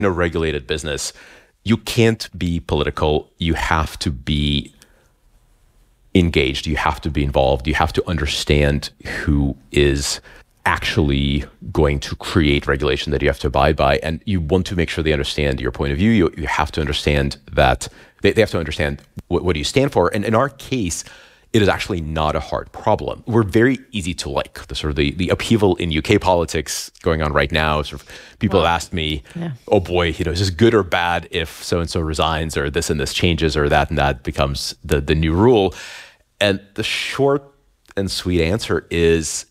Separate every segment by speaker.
Speaker 1: In a regulated business, you can't be political. You have to be engaged. You have to be involved. You have to understand who is actually going to create regulation that you have to abide by. And you want to make sure they understand your point of view. You have to understand that they have to understand what do you stand for. And in our case, it is actually not a hard problem. We're very easy to like. The upheaval in UK politics going on right now, people have asked me, oh boy, is this good or bad if so-and-so resigns or this and this changes or that and that becomes the new rule? And the short and sweet answer is,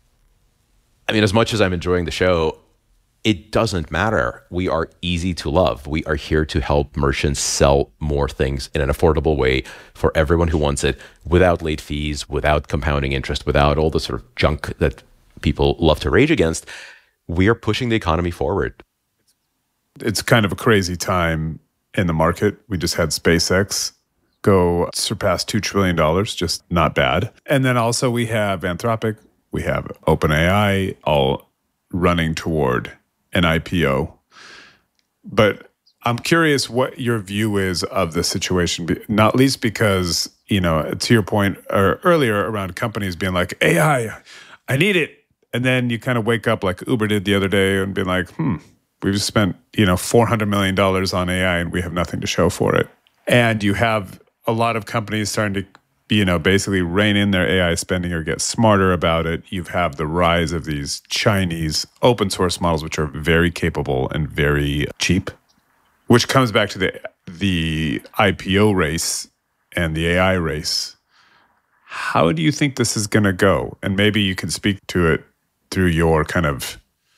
Speaker 1: as much as I'm enjoying the show, it doesn't matter. We are easy to love. We are here to help merchants sell more things in an affordable way for everyone who wants it, without late fees, without compounding interest, without all the sort of junk that people love to rage against. We are pushing the economy forward.
Speaker 2: It's kind of a crazy time in the market. We just had SpaceX go surpass $2 trillion, just not bad. And then also we have Anthropic, we have OpenAI, all running toward an IPO. But I'm curious what your view is of the situation, not least because, to your point earlier around companies being like, AI, I need it. And then you kind of wake up like Uber did the other day and be like, we've spent, $400 million on AI and we have nothing to show for it. And you have a lot of companies starting to basically rein in their AI spending or get smarter about it. You have the rise of these Chinese open source models, which are very capable and very cheap, which comes back to the IPO race and the AI race. How do you think this is going to go? And maybe you can speak to it through your kind of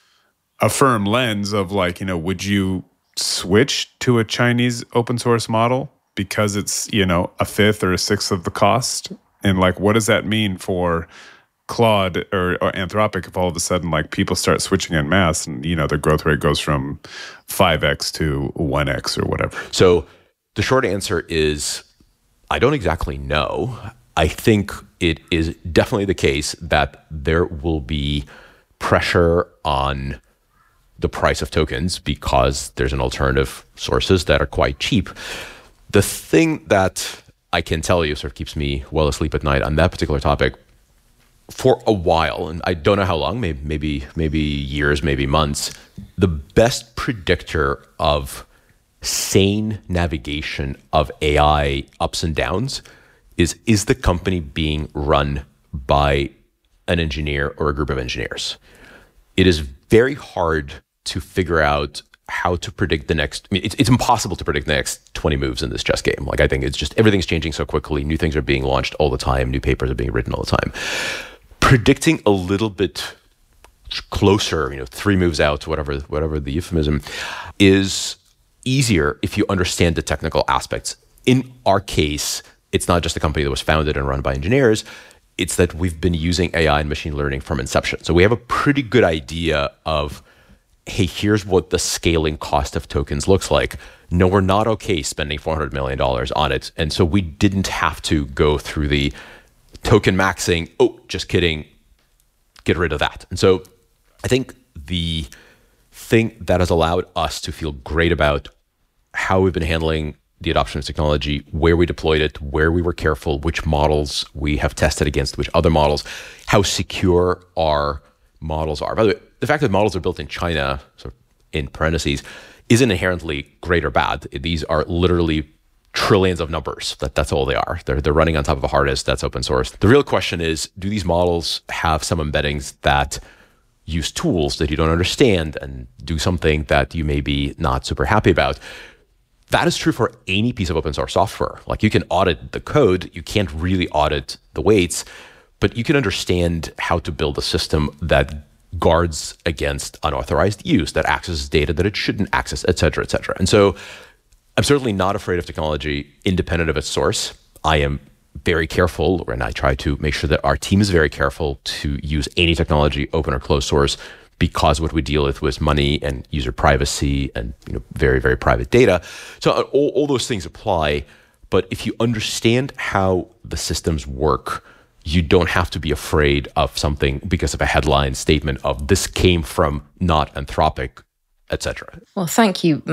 Speaker 2: a firm lens of like, would you switch to a Chinese open source model because it's, a fifth or a sixth of the cost? And like, what does that mean for Claude or Anthropic if all of a sudden like people start switching en masse and, their growth rate goes from 5x to 1x or whatever?
Speaker 1: So the short answer is, I don't exactly know. I think it is definitely the case that there will be pressure on the price of tokens because there's an alternative sources that are quite cheap. The thing that I can tell you sort of keeps me well asleep at night on that particular topic for a while, and I don't know how long, maybe years, maybe months, the best predictor of sane navigation of AI ups and downs is the company being run by an engineer or a group of engineers. It is very hard to figure out how to predict the next. It's impossible to predict the next 20 moves in this chess game. Like, I think it's just everything's changing so quickly. New things are being launched all the time. New papers are being written all the time. Predicting a little bit closer, 3 moves out, whatever the euphemism, is easier if you understand the technical aspects. In our case, it's not just a company that was founded and run by engineers. It's that we've been using AI and machine learning from inception. So we have a pretty good idea of, hey, here's what the scaling cost of tokens looks like. No, we're not okay spending $400 million on it. And so we didn't have to go through the token maxing. Oh, just kidding. Get rid of that. And so I think the thing that has allowed us to feel great about how we've been handling the adoption of technology, where we deployed it, where we were careful, which models we have tested against which other models, how secure our models are. By the way, the fact that models are built in China, sort of in parentheses, isn't inherently great or bad. These are literally trillions of numbers. That's all they are. They're running on top of a hard disk that's open source. The real question is, do these models have some embeddings that use tools that you don't understand and do something that you may be not super happy about? That is true for any piece of open source software. Like, you can audit the code, you can't really audit the weights, but you can understand how to build a system that guards against unauthorized use, that accesses data that it shouldn't access, et cetera, et cetera. And so I'm certainly not afraid of technology independent of its source. I am very careful, and I try to make sure that our team is very careful to use any technology, open or closed source, because what we deal with was money and user privacy and very, very private data. So all those things apply. But if you understand how the systems work, you don't have to be afraid of something because of a headline statement of this came from not Anthropic. etc.
Speaker 3: Well, thank you,